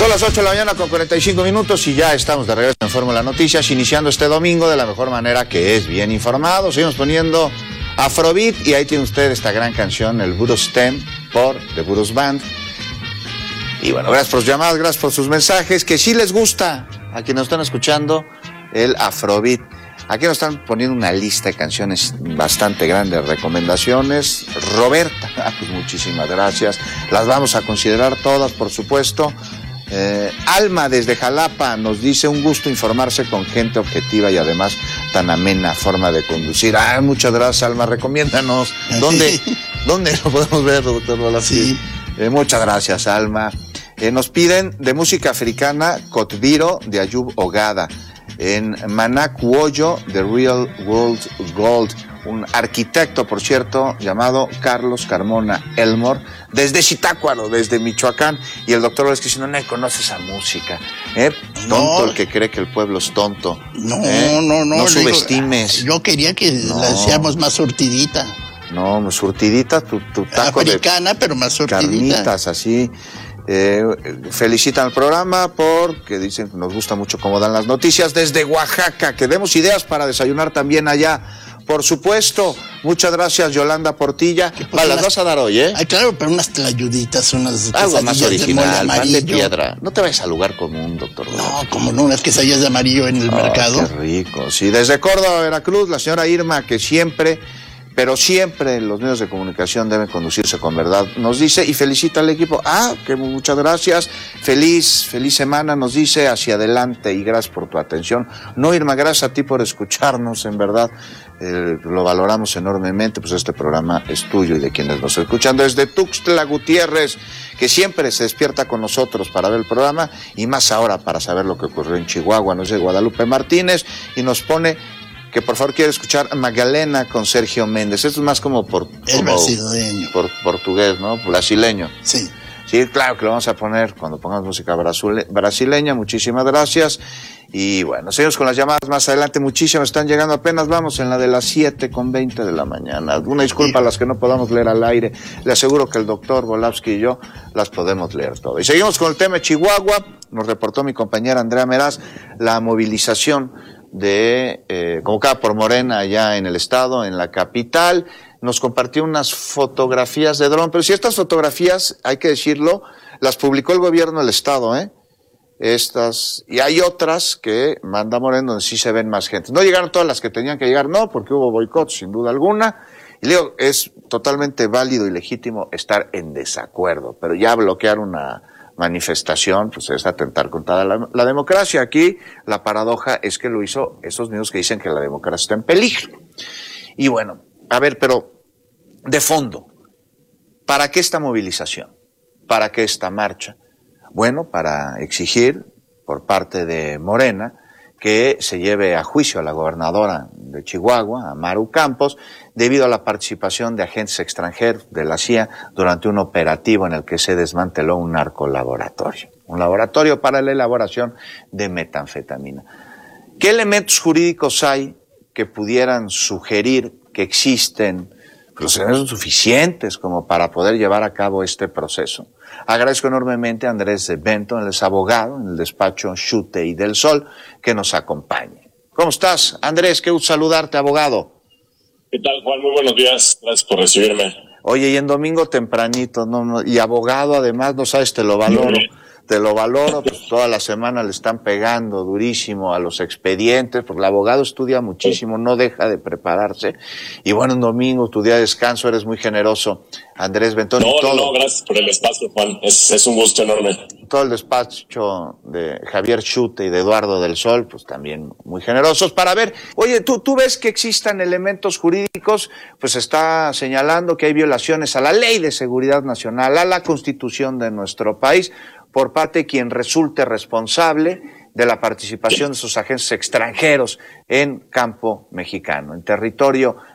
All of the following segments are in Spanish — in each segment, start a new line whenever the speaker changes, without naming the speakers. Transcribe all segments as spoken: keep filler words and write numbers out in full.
Son las ocho de la mañana con cuarenta y cinco minutos y ya estamos de regreso en Fórmula Noticias, iniciando este domingo de la mejor manera, que es bien informado. Seguimos poniendo Afrobeat y ahí tiene usted esta gran canción, el Voodoo Stem, por The Voodoo Band. Y bueno, gracias por sus llamadas, gracias por sus mensajes, que sí les gusta a quienes nos están escuchando el Afrobeat. Aquí nos están poniendo una lista de canciones bastante grande, recomendaciones. Roberta, ah, pues muchísimas gracias. Las vamos a considerar todas, por supuesto. Eh, Alma desde Jalapa nos dice: un gusto informarse con gente objetiva y además tan amena forma de conducir. Ah, muchas gracias, Alma. Recomiéndanos. ¿Dónde, ¿dónde lo podemos ver, doctor Volafsky? Sí. Eh, muchas gracias, Alma. Eh, nos piden de música africana Kotviro de Ayub Ogada. En Manacuoyo, The Real World Gold, un arquitecto, por cierto, llamado Carlos Carmona Elmore, desde Zitácuaro, desde Michoacán, y el doctor es que si no, nadie conoce esa música, ¿eh? Tonto no. El que cree que el pueblo es tonto.
No,
¿eh?
no, no.
No subestimes.
Digo, yo quería que no. la hacíamos más surtidita.
No, surtidita, tu, tu taco
africana,
de
pero más surtidita.
Carnitas, así. Eh, felicitan al programa porque dicen que nos gusta mucho cómo dan las noticias desde Oaxaca, que demos ideas para desayunar también allá, por supuesto. Muchas gracias, Yolanda Portilla.
Pues
vale, las vas a dar hoy, ¿eh?
Ay, claro, pero unas tlayuditas, unas
algo más original,
de
pan de piedra. No te vayas al lugar común, doctor.
No, como no, unas quesadillas de amarillo en el oh, mercado.
Qué rico. Sí, desde Córdoba, Veracruz, la señora Irma, que siempre... pero siempre los medios de comunicación deben conducirse con verdad, nos dice, y felicita al equipo. Ah, que muchas gracias, feliz, feliz semana, nos dice, hacia adelante, y gracias por tu atención. No, Irma, gracias a ti por escucharnos, en verdad, eh, lo valoramos enormemente, pues este programa es tuyo y de quienes nos escuchan desde Tuxtla Gutiérrez, que siempre se despierta con nosotros para ver el programa, y más ahora para saber lo que ocurrió en Chihuahua. Nos dice Guadalupe Martínez, y nos pone que por favor quiere escuchar Magdalena con Sergio Méndez. Esto es más como por,
el
como
brasileño.
Por portugués, ¿no? Brasileño.
Sí.
Sí, claro que lo vamos a poner cuando pongamos música brasileña. Muchísimas gracias. Y bueno, seguimos con las llamadas más adelante. Muchísimas están llegando, apenas vamos en la de las siete con veinte de la mañana. Una disculpa a las que no podamos leer al aire. Le aseguro que el doctor Volafsky y yo las podemos leer todas. Y seguimos con el tema de Chihuahua. Nos reportó mi compañera Andrea Meraz la movilización de eh, convocada por Morena allá en el estado, en la capital. Nos compartió unas fotografías de dron, pero si estas fotografías, hay que decirlo, las publicó el gobierno del estado, ¿eh? Estas, y hay otras que manda Morena donde sí se ven más gente. No llegaron todas las que tenían que llegar, no, porque hubo boicot, sin duda alguna. Y digo, es totalmente válido y legítimo estar en desacuerdo, pero ya bloquear una manifestación, pues es atentar contra la, la democracia. Aquí la paradoja es que lo hizo esos medios que dicen que la democracia está en peligro. Y bueno, a ver, pero de fondo, ¿para qué esta movilización? ¿Para qué esta marcha? Bueno, para exigir por parte de Morena que se lleve a juicio a la gobernadora de Chihuahua, a Maru Campos, debido a la participación de agentes extranjeros de la C I A durante un operativo en el que se desmanteló un narcolaboratorio, un laboratorio para la elaboración de metanfetamina. ¿Qué elementos jurídicos hay que pudieran sugerir que existen los elementos suficientes como para poder llevar a cabo este proceso? Agradezco enormemente a Andrés de Benton, él es abogado en el despacho Schute y del Sol, que nos acompañe. ¿Cómo estás, Andrés? Qué gusto saludarte, abogado.
¿Qué tal, Juan? Muy buenos días. Gracias por recibirme.
Oye, y en domingo tempranito, no, no, y abogado además, no sabes, te lo valoro. Te lo valoro, pues toda la semana le están pegando durísimo a los expedientes, porque el abogado estudia muchísimo, no deja de prepararse. Y bueno, un domingo, tu día de descanso, eres muy generoso, Andrés Bentón.
No,
y todo,
no, no, gracias por el espacio, Juan. Es, es un gusto enorme.
Todo el despacho de Javier Schute y de Eduardo del Sol, pues también muy generosos para ver. Oye, ¿tú, tú ves que existan elementos jurídicos? Pues está señalando que hay violaciones a la Ley de Seguridad Nacional, a la Constitución de nuestro país, por parte de quien resulte responsable de la participación de sus agentes extranjeros en campo mexicano, en territorio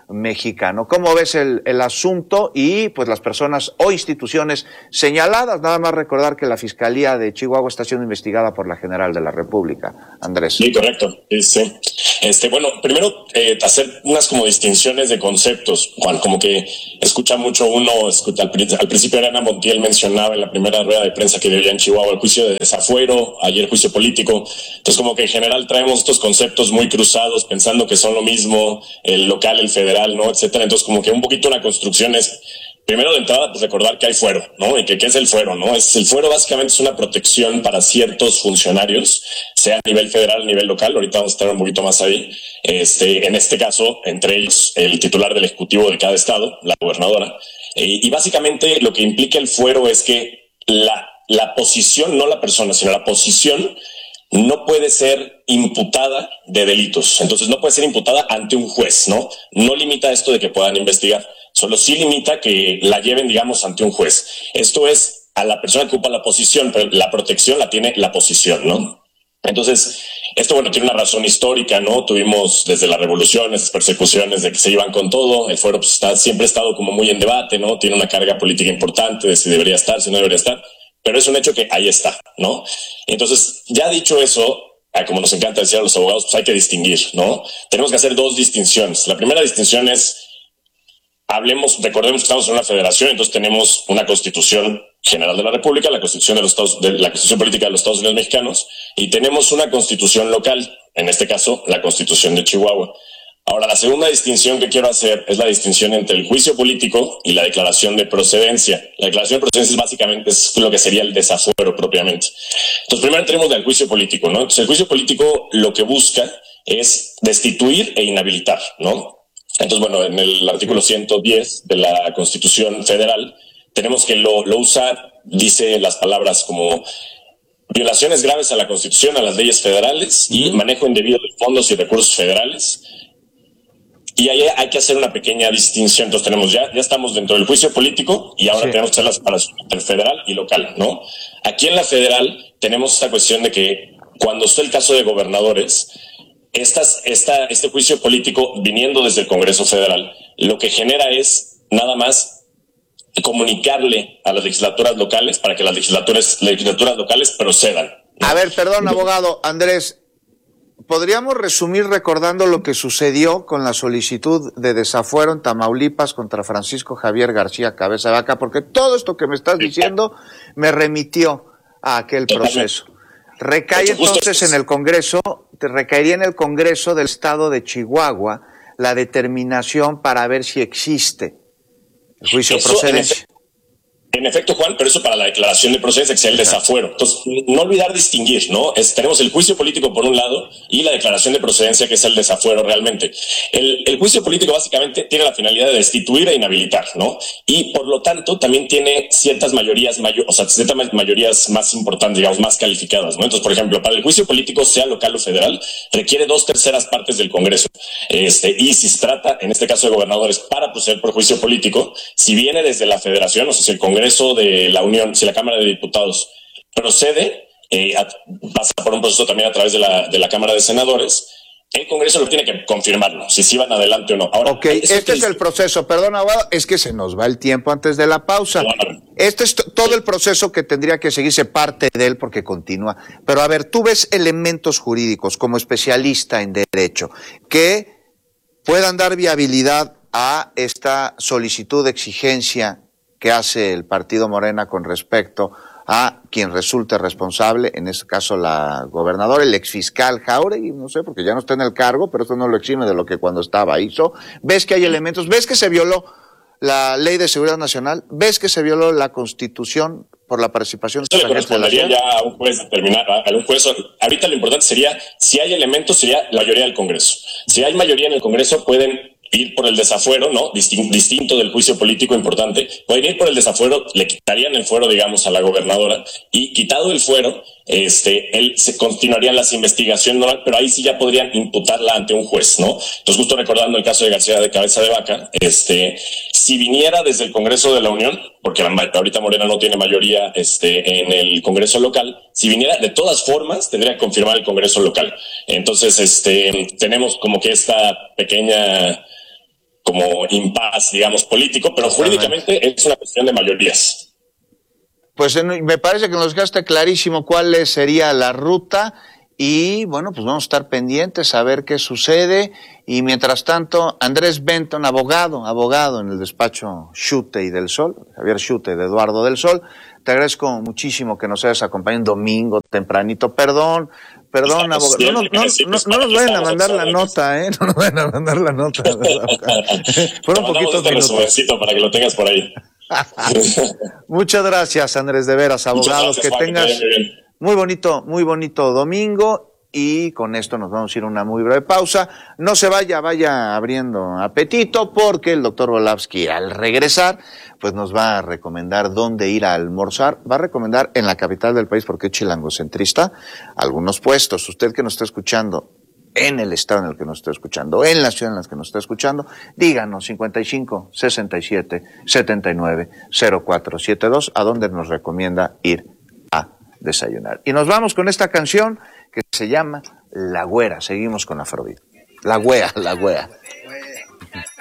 mexicano. ¿Cómo ves el, el asunto y pues las personas o instituciones señaladas? Nada más recordar que la Fiscalía de Chihuahua está siendo investigada por la General de la República. Andrés.
Sí, correcto. Sí, sí. Este, bueno, primero eh, hacer unas como distinciones de conceptos, Juan, como que escucha mucho uno, escucha, al, al principio Ana Montiel mencionaba en la primera rueda de prensa que dio ya en Chihuahua el juicio de desafuero, ayer el juicio político, entonces como que en general traemos estos conceptos muy cruzados pensando que son lo mismo, el local, el federal, ¿no? Etcétera. Entonces como que un poquito la construcción es, primero de entrada, pues recordar que hay fuero, ¿no? Y que qué es el fuero, ¿no? Es, el fuero básicamente es una protección para ciertos funcionarios, sea a nivel federal, a nivel local, ahorita vamos a estar un poquito más ahí, este, en este caso, entre ellos, el titular del ejecutivo de cada estado, la gobernadora, eh, y básicamente lo que implica el fuero es que la, la posición, no la persona, sino la posición, no puede ser imputada de delitos. Entonces no puede ser imputada ante un juez, ¿no? No limita esto de que puedan investigar. Solo sí limita que la lleven, digamos, ante un juez. Esto es a la persona que ocupa la posición, pero la protección la tiene la posición, ¿no? Entonces, esto, bueno, tiene una razón histórica, ¿no? Tuvimos desde las revoluciones, las persecuciones de que se iban con todo. El fuero pues, está, siempre ha estado como muy en debate, ¿no? Tiene una carga política importante de si debería estar, si no debería estar. Pero es un hecho que ahí está, ¿no? Entonces, ya dicho eso, como nos encanta decir a los abogados, pues hay que distinguir, ¿no? Tenemos que hacer dos distinciones. La primera distinción es, hablemos, recordemos que estamos en una federación, entonces tenemos una Constitución General de la República, la Constitución de los Estados, de la Constitución Política de los Estados Unidos Mexicanos, y tenemos una Constitución local, en este caso, la Constitución de Chihuahua. Ahora, la segunda distinción que quiero hacer es la distinción entre el juicio político y la declaración de procedencia. La declaración de procedencia es básicamente es lo que sería el desafuero propiamente. Entonces, primero entremos del juicio político, ¿no? Entonces, el juicio político lo que busca es destituir e inhabilitar, ¿no? Entonces, bueno, en el artículo ciento diez de la Constitución Federal tenemos que lo, lo usa, dice las palabras como violaciones graves a la Constitución, a las leyes federales y manejo indebido de fondos y recursos federales. Y ahí hay que hacer una pequeña distinción. Entonces tenemos ya, ya estamos dentro del juicio político y ahora sí tenemos que hacer la separación entre federal y local, ¿no? Aquí en la federal tenemos esta cuestión de que cuando está el caso de gobernadores, estas, esta, este juicio político viniendo desde el Congreso Federal, lo que genera es nada más comunicarle a las legislaturas locales para que las legislaturas, legislaturas locales procedan, ¿no?
A ver, perdón, abogado Andrés, ¿podríamos resumir recordando lo que sucedió con la solicitud de desafuero en Tamaulipas contra Francisco Javier García Cabeza de Vaca? Porque todo esto que me estás diciendo me remitió a aquel proceso. Recae entonces en el Congreso, te recaería en el Congreso del Estado de Chihuahua la determinación para ver si existe el juicio de procedencia.
En efecto, Juan, pero eso para la declaración de procedencia, que sea el desafuero. Entonces, no olvidar distinguir, ¿no? Es, tenemos el juicio político por un lado y la declaración de procedencia, que es el desafuero realmente. El, el juicio político básicamente tiene la finalidad de destituir e inhabilitar, ¿no? Y por lo tanto también tiene ciertas mayorías, mayor, o sea, ciertas mayorías más importantes, digamos, más calificadas, ¿no? Entonces, por ejemplo, para el juicio político, sea local o federal, requiere dos terceras partes del Congreso. Este, y si se trata, en este caso de gobernadores, para proceder por juicio político, si viene desde la federación, o sea, si el Congreso de la Unión, si la Cámara de Diputados procede, eh, a, pasa por un proceso también a través de la, de la Cámara de Senadores, el Congreso lo tiene que confirmarlo, si sí van adelante o no. Ahora,
ok, este es el proceso, perdón, abogado, es que se nos va el tiempo antes de la pausa. Claro. Este es todo el proceso que tendría que seguirse, parte de él porque continúa. Pero a ver, tú ves elementos jurídicos como especialista en derecho que puedan dar viabilidad a esta solicitud de exigencia que hace el partido Morena con respecto a quien resulte responsable, en este caso la gobernadora, el exfiscal Jáuregui, no sé, porque ya no está en el cargo, pero esto no lo exime de lo que cuando estaba hizo. ¿Ves que hay elementos? ¿Ves que se violó la Ley de Seguridad Nacional? ¿Ves que se violó la Constitución por la participación de
los agentes de la ciudad? Ya a un juez determinar, a un juez, ahorita lo importante sería, si hay elementos, sería la mayoría del Congreso. Si hay mayoría en el Congreso, pueden ir por el desafuero, ¿no? Distin- distinto del juicio político importante, pueden ir por el desafuero, le quitarían el fuero, digamos, a la gobernadora, y quitado el fuero, este, él se continuarían las investigaciones normal, pero ahí sí ya podrían imputarla ante un juez, ¿no? Entonces, justo recordando el caso de García de Cabeza de Vaca, este, si viniera desde el Congreso de la Unión, porque ahorita Morena no tiene mayoría, este, en el Congreso local, si viniera, de todas formas, tendría que confirmar el Congreso local. Entonces, este, tenemos como que esta pequeña como impas, digamos, político, pero jurídicamente es una cuestión de mayorías.
Pues en, me parece que nos dejaste clarísimo cuál sería la ruta y bueno, pues vamos a estar pendientes a ver qué sucede y mientras tanto, Andrés Benton, abogado, abogado en el despacho Schute y del Sol, Javier Schute de Eduardo del Sol, te agradezco muchísimo que nos hayas acompañado un domingo tempranito, perdón, perdón, abogado, no, no, no, no, no nos vayan a mandar la nota, eh, no nos vayan a mandar la nota, fueron poquitos minutos.
Para que lo tengas por ahí.
Muchas gracias, Andrés, de veras, abogado, que tengas muy bonito, muy bonito domingo y con esto nos vamos a ir a una muy breve pausa. No se vaya, vaya abriendo apetito porque el doctor Volavsky al regresar pues nos va a recomendar dónde ir a almorzar, va a recomendar en la capital del país porque es chilangocentrista algunos puestos. Usted que nos está escuchando en el estado en el que nos está escuchando, en la ciudad en la que nos está escuchando, díganos cincuenta y cinco, sesenta y siete, setenta y nueve, cero cuatro setenta y dos, a dónde nos recomienda ir a desayunar. Y nos vamos con esta canción que se llama La Güera. Seguimos con Afrobeat. La Güea, la Güea.